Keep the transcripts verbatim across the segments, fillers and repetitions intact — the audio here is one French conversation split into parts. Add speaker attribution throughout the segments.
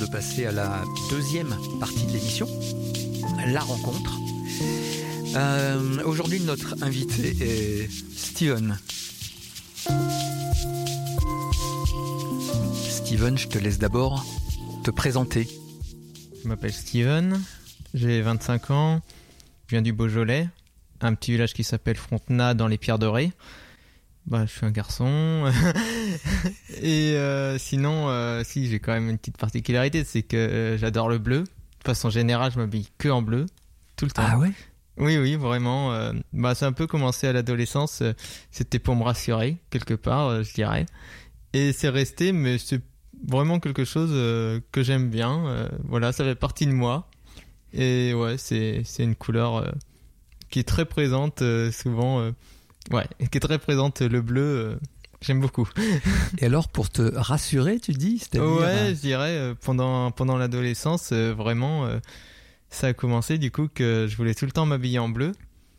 Speaker 1: de passer à la deuxième partie de l'émission, la rencontre. Euh, aujourd'hui, notre invité est Steven. Steven, je te laisse d'abord te présenter.
Speaker 2: Je m'appelle Steven, j'ai vingt-cinq ans, je viens du Beaujolais, un petit village qui s'appelle Frontenat dans les Pierres Dorées. Bah, je suis un garçon. Et euh, sinon, euh, si j'ai quand même une petite particularité, c'est que euh, j'adore le bleu. De façon générale, je m'habille que en bleu, tout le temps.
Speaker 1: Ah ouais?
Speaker 2: Oui, oui, vraiment. Euh, bah, c'est un peu commencé à l'adolescence. Euh, c'était pour me rassurer, quelque part, euh, je dirais. Et c'est resté, mais c'est vraiment quelque chose euh, que j'aime bien. Euh, voilà, ça fait partie de moi. Et ouais, c'est, c'est une couleur euh, qui est très présente, euh, souvent... Euh, Ouais, qui est très présente, le bleu, euh, j'aime beaucoup.
Speaker 1: Et alors, pour te rassurer, tu dis, c'est-à-dire...
Speaker 2: Ouais, je dirais, euh, pendant, pendant l'adolescence, euh, vraiment, euh, ça a commencé du coup que je voulais tout le temps m'habiller en bleu.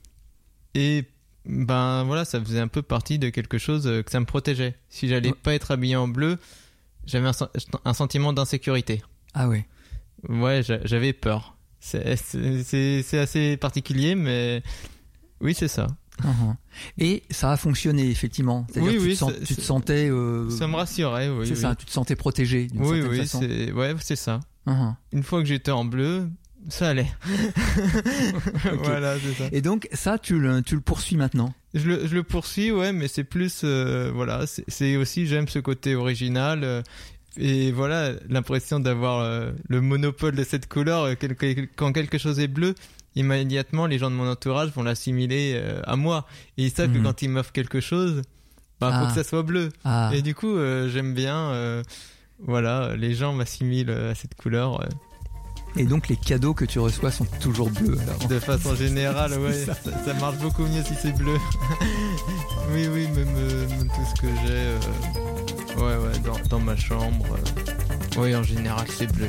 Speaker 2: Et ben voilà, ça faisait un peu partie de quelque chose euh, que ça me protégeait. Si j'allais
Speaker 1: Ouais.
Speaker 2: pas être habillé en bleu, j'avais un, un sentiment d'insécurité.
Speaker 1: Ah ouais.
Speaker 2: Ouais, j'avais peur. C'est, c'est, c'est, c'est assez particulier, mais oui, c'est ça.
Speaker 1: Uh-huh. Et ça a fonctionné, effectivement. C'est-à-dire
Speaker 2: Oui,
Speaker 1: tu,
Speaker 2: oui,
Speaker 1: te, sens,
Speaker 2: c'est,
Speaker 1: tu te sentais... Euh,
Speaker 2: ça me rassurait, oui.
Speaker 1: c'est
Speaker 2: oui.
Speaker 1: ça, tu te sentais protégé d'une
Speaker 2: Oui,
Speaker 1: certaine
Speaker 2: oui,
Speaker 1: façon.
Speaker 2: c'est... Ouais, c'est ça.
Speaker 1: Uh-huh.
Speaker 2: Une fois que j'étais en bleu, ça allait.
Speaker 1: Okay.
Speaker 2: Voilà, c'est ça.
Speaker 1: Et donc, ça, tu le, tu le poursuis maintenant?
Speaker 2: Je le, je le poursuis, ouais, mais c'est plus... Euh, voilà, c'est, c'est aussi, j'aime ce côté original... Euh, et voilà, l'impression d'avoir euh, le monopole de cette couleur. Euh, quel, quand quelque chose est bleu, immédiatement, les gens de mon entourage vont l'assimiler euh, à moi. Et ils savent mmh. que quand ils m'offrent quelque chose, bah, ah. faut que ça soit bleu. Ah. Et du coup, euh, j'aime bien... Euh, voilà, les gens m'assimilent à cette couleur. Euh.
Speaker 1: Et donc, les cadeaux que tu reçois sont toujours bleus, alors?
Speaker 2: De façon générale, ouais, ça. Ça, ça marche beaucoup mieux si c'est bleu. Oui, oui, même, euh, même tout ce que j'ai... Euh... Ouais, ouais, dans, dans ma chambre. Euh... Oui, en général, c'est bleu.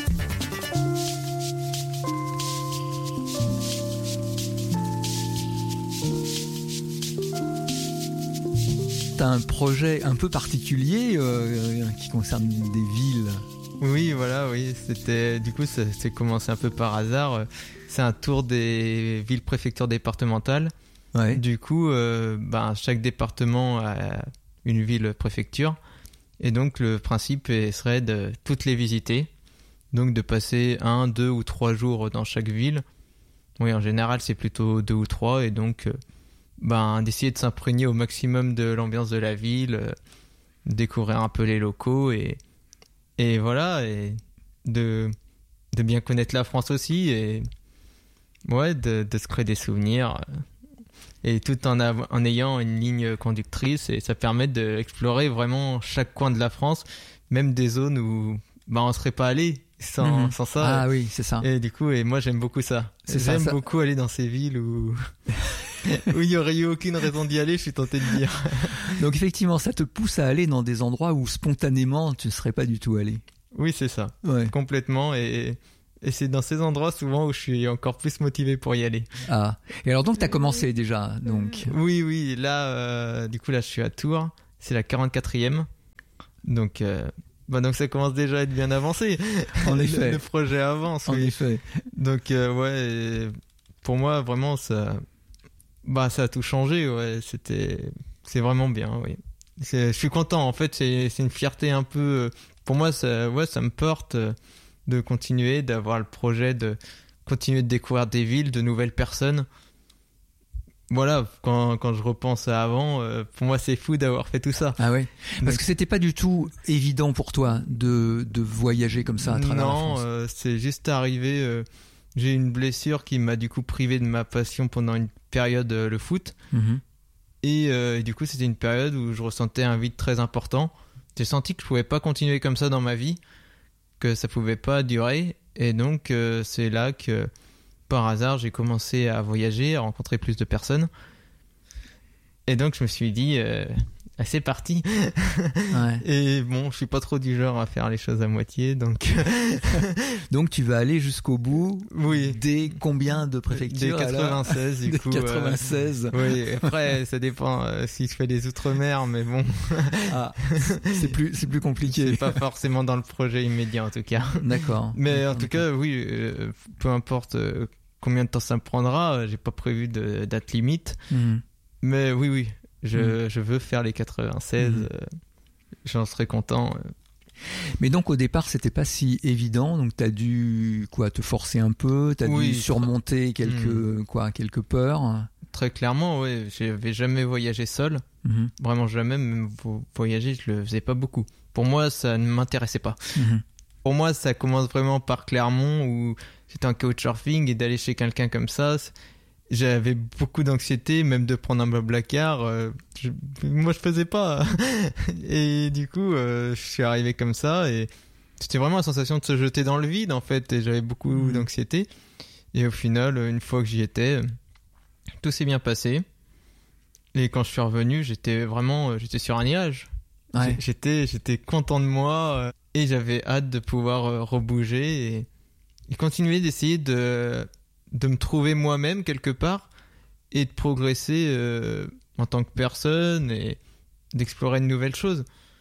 Speaker 1: T'as un projet un peu particulier euh, qui concerne des villes.
Speaker 2: Oui, voilà, oui. C'était, du coup, ça s'est commencé un peu par hasard. C'est un tour des villes préfectures départementales.
Speaker 1: Ouais.
Speaker 2: Du coup, euh, ben, chaque département a une ville préfecture. Et donc, le principe serait de toutes les visiter. Donc, de passer un, deux ou trois jours dans chaque ville. Oui, en général, c'est plutôt deux ou trois. Et donc, euh, ben, d'essayer de s'imprégner au maximum de l'ambiance de la ville, euh, découvrir un peu les locaux et, et voilà. Et de, de bien connaître la France aussi. Et ouais, de, de se créer des souvenirs. Et tout en, av- en ayant une ligne conductrice, et ça permet d'explorer vraiment chaque coin de la France, même des zones où bah, on ne serait pas allé sans, mmh. sans ça.
Speaker 1: Ah oui, c'est ça.
Speaker 2: Et du coup, et moi j'aime beaucoup ça.
Speaker 1: C'est
Speaker 2: j'aime
Speaker 1: ça, ça...
Speaker 2: beaucoup aller dans ces villes où où il n'y aurait eu aucune raison d'y aller, je suis tenté de dire.
Speaker 1: Donc effectivement, ça te pousse à aller dans des endroits où spontanément tu ne serais pas du tout allé.
Speaker 2: Oui, c'est ça.
Speaker 1: Ouais.
Speaker 2: Complètement. Et... Et c'est dans ces endroits souvent où je suis encore plus motivé pour y aller.
Speaker 1: Ah. Et alors donc t'as commencé déjà, donc.
Speaker 2: Oui, oui. Là, euh, du coup là, je suis à Tours. C'est la quarante-quatrième. Donc, euh, bah donc ça commence déjà à être bien avancé.
Speaker 1: En effet.
Speaker 2: Le, le projet avance.
Speaker 1: En
Speaker 2: oui.
Speaker 1: effet.
Speaker 2: Donc euh, ouais, pour moi vraiment ça, bah ça a tout changé. Ouais, c'était, c'est vraiment bien. Oui. C'est, je suis content. En fait, c'est, c'est une fierté un peu. Pour moi, ça, ouais, ça me porte. De continuer, d'avoir le projet de continuer de découvrir des villes, de nouvelles personnes. Voilà, quand, quand je repense à avant, euh, pour moi c'est fou d'avoir fait tout ça.
Speaker 1: Ah ouais. Parce Donc, que c'était pas du tout évident pour toi de, de voyager comme ça à travers
Speaker 2: non,
Speaker 1: la France.
Speaker 2: Non, euh, c'est juste arrivé. Euh, j'ai eu une blessure qui m'a du coup privé de ma passion pendant une période, euh, le foot.
Speaker 1: Mm-hmm.
Speaker 2: Et, euh, et du coup c'était une période où je ressentais un vide très important. J'ai senti que je pouvais pas continuer comme ça dans ma vie. Que ça pouvait pas durer, et donc euh, c'est là que par hasard j'ai commencé à voyager, à rencontrer plus de personnes, et donc je me suis dit euh, ah, c'est parti.
Speaker 1: Ouais.
Speaker 2: Et bon, je suis pas trop du genre à faire les choses à moitié, donc.
Speaker 1: Donc tu vas aller jusqu'au bout.
Speaker 2: Oui.
Speaker 1: Des combien de préfectures?
Speaker 2: Des quatre-vingt-seize,
Speaker 1: alors
Speaker 2: du coup.
Speaker 1: Des quatre-vingt-seize.
Speaker 2: Euh... Oui, après, ça dépend euh, si je fais des outre-mer, mais bon.
Speaker 1: Ah, c'est plus, c'est plus compliqué.
Speaker 2: C'est pas forcément dans le projet immédiat, en tout cas.
Speaker 1: D'accord.
Speaker 2: Mais
Speaker 1: D'accord,
Speaker 2: en tout
Speaker 1: d'accord.
Speaker 2: cas, oui, euh, peu importe euh, combien de temps ça me prendra, euh, j'ai pas prévu de date limite.
Speaker 1: Mmh.
Speaker 2: Mais oui, oui, je,
Speaker 1: Mmh.
Speaker 2: je veux faire les quatre-vingt-seize.
Speaker 1: Mmh.
Speaker 2: Euh, j'en serais content. Euh.
Speaker 1: Mais donc au départ c'était pas si évident, donc t'as dû quoi te forcer un peu, t'as
Speaker 2: Oui,
Speaker 1: dû surmonter quelques
Speaker 2: Mmh.
Speaker 1: quoi quelques peurs.
Speaker 2: Très clairement, oui, j'avais jamais voyagé seul.
Speaker 1: Mmh.
Speaker 2: Vraiment jamais, même vo- voyager, je le faisais pas beaucoup. Pour moi, ça ne m'intéressait pas.
Speaker 1: Mmh.
Speaker 2: Pour moi, ça commence vraiment par Clermont, où j'étais en couchsurfing, et d'aller chez quelqu'un comme ça, c'est- j'avais beaucoup d'anxiété, même de prendre un blablacar. Euh, je, moi, je faisais pas. Et du coup, euh, je suis arrivé comme ça, et c'était vraiment la sensation de se jeter dans le vide, en fait, et j'avais beaucoup
Speaker 1: Mmh.
Speaker 2: d'anxiété. Et au final, une fois que j'y étais, tout s'est bien passé. Et quand je suis revenu, j'étais vraiment, j'étais sur un nuage.
Speaker 1: Ouais.
Speaker 2: J'étais, j'étais content de moi, euh, et j'avais hâte de pouvoir euh, rebouger et, et continuer d'essayer de, de me trouver moi-même quelque part et de progresser euh, en tant que personne et d'explorer de nouvelles choses.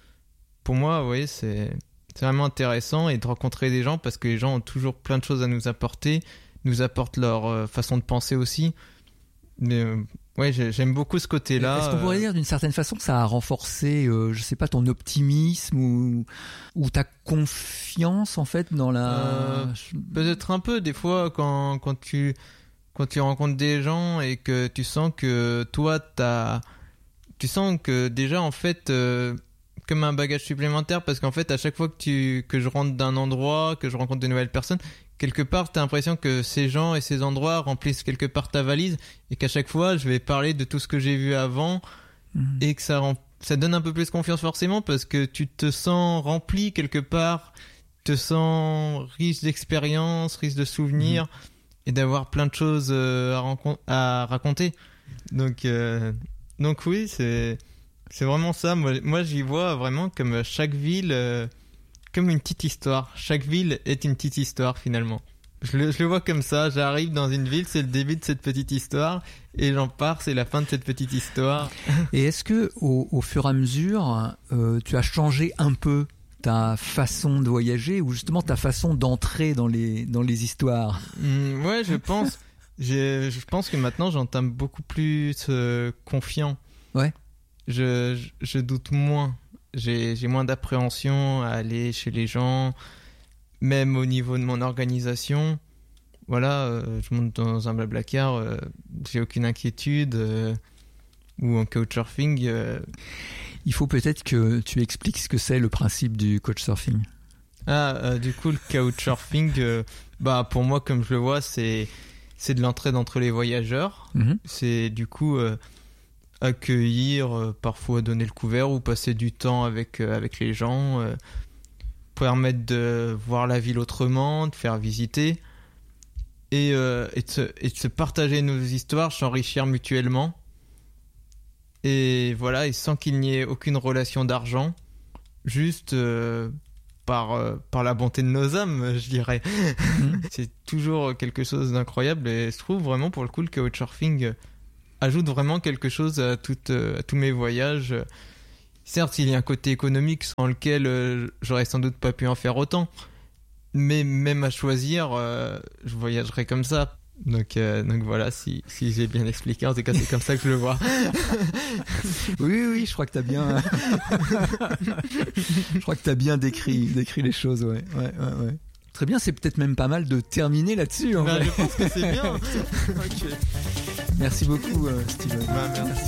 Speaker 2: Pour moi, oui, c'est, c'est vraiment intéressant, et de rencontrer des gens, parce que les gens ont toujours plein de choses à nous apporter, nous apportent leur euh, façon de penser aussi. Mais euh, ouais, j'ai- j'aime beaucoup ce côté-là.
Speaker 1: Est-ce qu'on pourrait
Speaker 2: euh,
Speaker 1: dire d'une certaine façon que ça a renforcé, euh, je sais pas, ton optimisme ou, ou ta confiance en fait dans la.
Speaker 2: Euh, Peut-être un peu, des fois, quand, quand, tu, quand tu rencontres des gens et que tu sens que toi, t'as, tu sens que déjà, en fait, euh, comme un bagage supplémentaire, parce qu'en fait, à chaque fois que, tu, que je rentre d'un endroit, que je rencontre de nouvelles personnes, quelque part, t'as l'impression que ces gens et ces endroits remplissent quelque part ta valise, et qu'à chaque fois, je vais parler de tout ce que j'ai vu avant,
Speaker 1: Mhm.
Speaker 2: et que ça, rem- ça donne un peu plus confiance forcément, parce que tu te sens rempli quelque part, te sens riche d'expérience, riche de souvenirs, et d'avoir plein de choses euh, à, rencon- à raconter. Donc, euh, donc oui, c'est, c'est vraiment ça. Moi, moi, j'y vois vraiment comme chaque ville, euh, comme une petite histoire. Chaque ville est une petite histoire finalement. Je le, je le vois comme ça. J'arrive dans une ville, c'est le début de cette petite histoire, et j'en pars, c'est la fin de cette petite histoire.
Speaker 1: Et est-ce que au, au fur et à mesure, euh, tu as changé un peu ta façon de voyager ou justement ta façon d'entrer dans les dans les histoires?
Speaker 2: Mm, ouais, je pense. J'ai- je pense que maintenant j'entame beaucoup plus euh, confiant.
Speaker 1: Ouais.
Speaker 2: Je, je, je doute moins. J'ai, j'ai moins d'appréhension à aller chez les gens, même au niveau de mon organisation. Voilà, euh, je monte dans un blablacar, euh, j'ai aucune inquiétude. euh, ou en couchsurfing. euh,
Speaker 1: Il faut peut-être que tu expliques ce que c'est le principe du couchsurfing.
Speaker 2: Ah, euh, du coup, le couchsurfing, euh, bah, pour moi, comme je le vois, c'est, c'est de l'entraide entre les voyageurs.
Speaker 1: Mhm.
Speaker 2: C'est du coup euh, accueillir, euh, parfois donner le couvert ou passer du temps avec, euh, avec les gens, euh, permettre de voir la ville autrement, de faire visiter et, euh, et, de, se, et de se partager nos histoires, s'enrichir mutuellement. Et voilà, et sans qu'il n'y ait aucune relation d'argent, juste euh, par, euh, par la bonté de nos âmes, je dirais.
Speaker 1: Mhm.
Speaker 2: C'est toujours quelque chose d'incroyable, et je trouve vraiment pour le coup le couchsurfing ajoute vraiment quelque chose à, toute, à tous mes voyages. Certes, il y a un côté économique sans lequel euh, j'aurais sans doute pas pu en faire autant, mais même à choisir, euh, je voyagerais comme ça. Donc, euh, donc voilà, si, si j'ai bien expliqué, en tout cas c'est comme ça que je le vois.
Speaker 1: Oui, oui, je crois que t'as bien, je crois que t'as bien décrit, décrit les choses, ouais, ouais, ouais, ouais. Très bien, c'est peut-être même pas mal de terminer là-dessus. En
Speaker 2: Ben,
Speaker 1: vrai.
Speaker 2: je pense que c'est bien. Ok.
Speaker 1: Merci beaucoup, euh, Steven.
Speaker 2: Ben, merci.